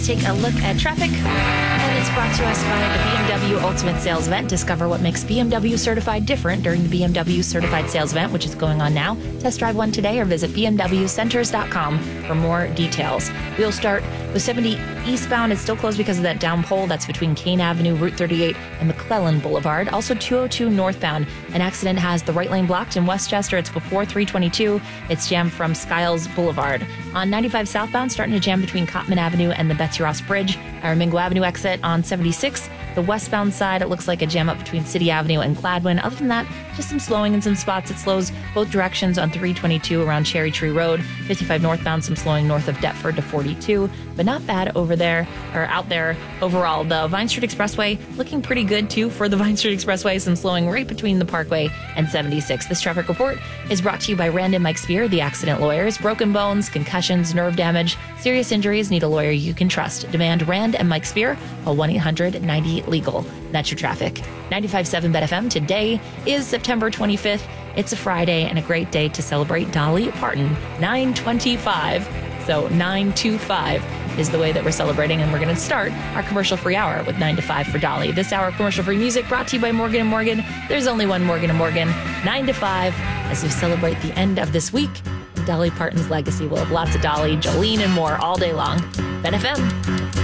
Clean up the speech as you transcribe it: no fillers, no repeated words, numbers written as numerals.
Take a look at traffic, and it's brought to us by the BMW Ultimate Sales Event. Discover what makes BMW Certified different during the BMW Certified Sales Event, which is going on now. Test drive one today or visit bmwcenters.com for more details. We'll start with 70 eastbound. It's still closed because of that down pole. That's between Kane Avenue, Route 38, and McClellan Boulevard. Also 202 northbound. An accident has the right lane blocked in Westchester. It's before 322. It's jammed from Skiles Boulevard. On 95 southbound, starting to jam between Cottman Avenue and the Betsy Ross Bridge. Aramingo Avenue exit on 76. The westbound side, it looks like a jam up between City Avenue and Gladwin. Other than that, just some slowing in some spots. It slows both directions on 322 around Cherry Tree Road. 55 northbound, some slowing north of Deptford to 42, but not bad over there, or out there overall. The Vine Street Expressway looking pretty good too for the Vine Street Expressway. Some slowing right between the Parkway and 76. This traffic report is brought to you by Rand and Mike Spear, the accident lawyers. Broken bones, concussions, nerve damage, serious injuries, need a lawyer you can trust. Demand Rand and Mike Spear, call 1-800-90-LEGAL. That's your traffic. 95.7 BetFM. Today is September 25th. It's a Friday and a great day to celebrate Dolly Parton. 9:25. So 925 is the way that we're celebrating, and we're going to start our commercial-free hour with 9 to 5 for Dolly. This hour, commercial-free music brought to you by Morgan & Morgan. There's only one Morgan & Morgan. 9 to 5 as we celebrate the end of this week and Dolly Parton's legacy. We'll have lots of Dolly, Jolene, and more all day long. BetFM.